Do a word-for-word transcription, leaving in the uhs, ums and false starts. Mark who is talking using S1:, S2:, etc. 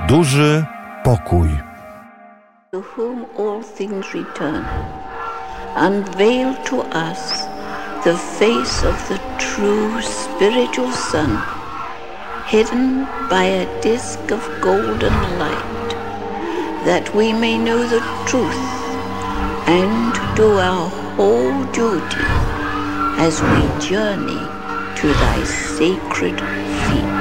S1: duży pokój.
S2: To whom all things return, unveil to us the face of the true spiritual sun, hidden by a disk of golden light, that we may know the truth and do our whole duty as we journey to thy sacred